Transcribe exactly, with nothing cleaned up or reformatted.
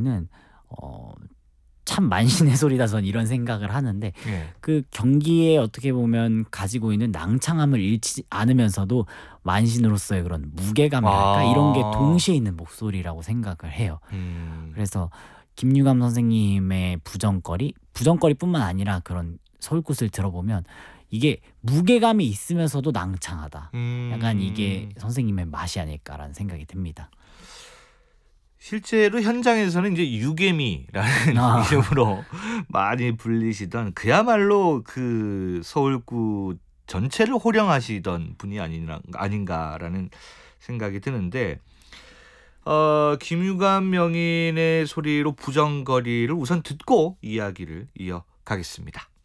소리는 어 참 만신의 소리다 전 이런 생각을 하는데 예. 그 경기에 어떻게 보면 가지고 있는 낭창함을 잃지 않으면서도 만신으로서의 그런 무게감이랄까 이런 게 아. 동시에 있는 목소리라고 생각을 해요. 음. 그래서 김유감 선생님의 부정거리, 부정거리뿐만 아니라 그런 서울꽃을 들어보면 이게 무게감이 있으면서도 낭창하다. 약간 이게 음. 선생님의 맛이 아닐까라는 생각이 듭니다. 실제로 현장에서는 이제 유개미라는 아. 이름으로 많이 불리시던 그야말로 그 서울구 전체를 호령하시던 분이 아니라 아닌가라는 생각이 드는데 어 김유감 명인의 소리로 부정거리를 우선 듣고 이야기를 이어가겠습니다.